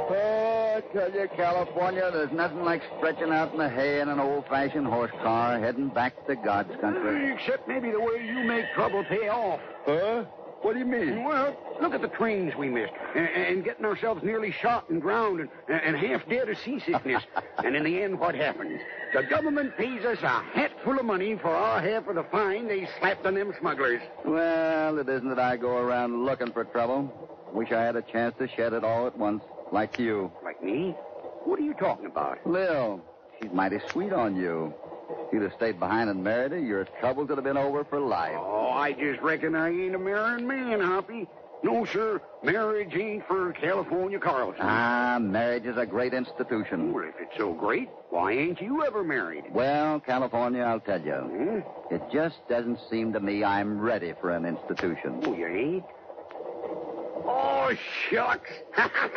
Oh, I tell you, California, there's nothing like stretching out in the hay in an old-fashioned horse car, heading back to God's country. Except maybe the way you make trouble pay off. Huh? What do you mean? Well, look at the trains we missed, and getting ourselves nearly shot and drowned and half dead of seasickness. And in the end, what happens? The government pays us a hatful of money for our half of the fine they slapped on them smugglers. Well, it isn't that I go around looking for trouble. Wish I had a chance to shed it all at once, like you. Like me? What are you talking about? Lil, she's mighty sweet on you. If you'd have stayed behind and married her, your troubles would have been over for life. Oh, I just reckon I ain't a marrying man, Hoppy. No, sir. Marriage ain't for California Carlson. Ah, marriage is a great institution. Well, if it's so great, why ain't you ever married? Well, California, I'll tell you. It just doesn't seem to me I'm ready for an institution. Oh, you ain't? Oh, shucks.